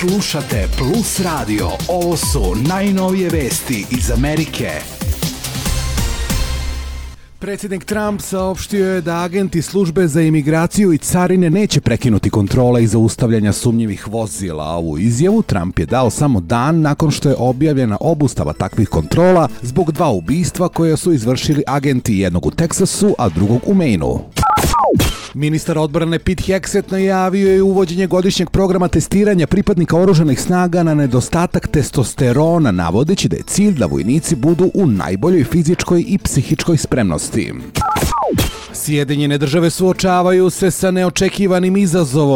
Slušate Plus Radio. Ovo su najnovije vesti iz Amerike. Predsjednik Trump saopštio je da agenti službe za imigraciju i carine neće prekinuti kontrole i zaustavljanja sumnjivih vozila. Ovu izjavu Trump je dao samo dan nakon što je objavljena obustava takvih kontrola zbog 2 ubistva koje su izvršili agenti, jednog u Teksasu, a drugog u Mainu. Ministar odbrane Pete Hegseth najavio je uvođenje godišnjeg programa testiranja pripadnika oružanih snaga na nedostatak testosterona, navodeći da je cilj da vojnici budu u najboljoj fizičkoj i psihičkoj spremnosti. Sjedinjene države suočavaju se sa neočekivanim izazovom